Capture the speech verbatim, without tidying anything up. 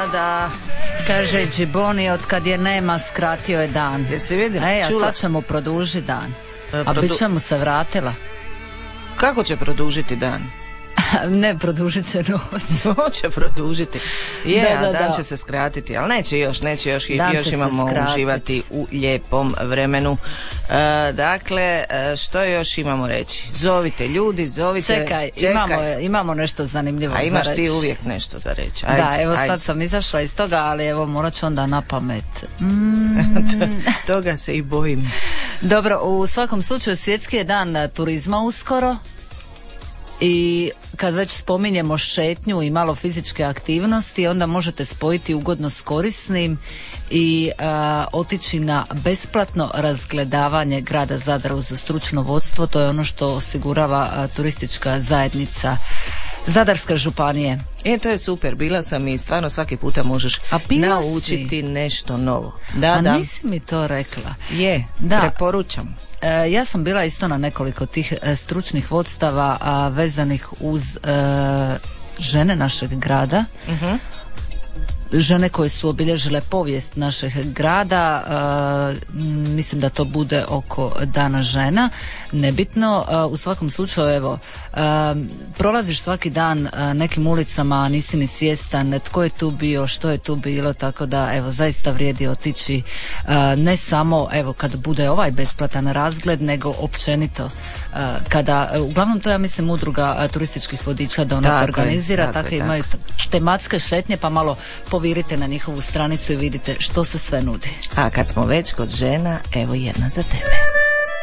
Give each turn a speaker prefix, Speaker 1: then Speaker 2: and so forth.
Speaker 1: da.
Speaker 2: Kaže Džiboni, od kad je nema skratio je dan.
Speaker 1: Jesi vidio?
Speaker 2: Ej, a
Speaker 1: Čula?
Speaker 2: sad će mu produži dan.
Speaker 1: E,
Speaker 2: A
Speaker 1: produ...
Speaker 2: bit će mu se vratila.
Speaker 1: Kako će produžiti dan?
Speaker 2: Ne, produžit će noć.
Speaker 1: Hoće produžiti. Je,
Speaker 2: Da, da,
Speaker 1: a dan
Speaker 2: da.
Speaker 1: će se skratiti, ali neće još, neće još,
Speaker 2: Dan
Speaker 1: još
Speaker 2: će se
Speaker 1: imamo
Speaker 2: skratiti.
Speaker 1: uživati u lijepom vremenu. E, dakle, e, što još imamo reći? Zovite ljudi, zovite.
Speaker 2: Čekaj,
Speaker 1: čekaj.
Speaker 2: Imamo, imamo nešto zanimljivo
Speaker 1: A imaš
Speaker 2: za reći.
Speaker 1: ti uvijek nešto za reći. Ajde,
Speaker 2: Da, evo
Speaker 1: ajde.
Speaker 2: sad sam izašla iz toga, ali evo morat ću onda na pamet. Mm.
Speaker 1: Toga se i bojim.
Speaker 2: Dobro, u svakom slučaju svjetski je dan e, turizma uskoro. I kad već spominjemo šetnju i malo fizičke aktivnosti, onda možete spojiti ugodno s korisnim i a, otići na besplatno razgledavanje grada Zadra uz stručno vodstvo. To je ono što osigurava a, turistička zajednica Zadarske županije.
Speaker 1: E, to je super, bila sam i stvarno svaki puta možeš
Speaker 2: A bila
Speaker 1: naučiti
Speaker 2: si?
Speaker 1: nešto novo. Da,
Speaker 2: A
Speaker 1: da.
Speaker 2: nisi mi to rekla.
Speaker 1: Je,
Speaker 2: Da.
Speaker 1: preporučam.
Speaker 2: E, ja sam bila isto na nekoliko tih e, stručnih vodstava a, vezanih uz e, žene našeg grada.
Speaker 1: Mhm.
Speaker 2: Žene koje su obilježile povijest našeg grada, e, mislim da to bude oko Dana žena, nebitno. E, u svakom slučaju, evo, e, prolaziš svaki dan e, nekim ulicama, a nisi ni svjestan tko je tu bio, što je tu bilo, tako da evo zaista vrijedi otići, e, ne samo evo kad bude ovaj besplatan razgled, nego općenito e, kada, e, uglavnom to ja mislim udruga e, turističkih vodiča da ona
Speaker 1: Tako je,
Speaker 2: organizira,
Speaker 1: tako
Speaker 2: tako
Speaker 1: je,
Speaker 2: imaju
Speaker 1: tako.
Speaker 2: tematske šetnje, pa malo povirite na njihovu stranicu i vidite što se sve nudi.
Speaker 1: A kad smo već kod žena, evo jedna za tebe.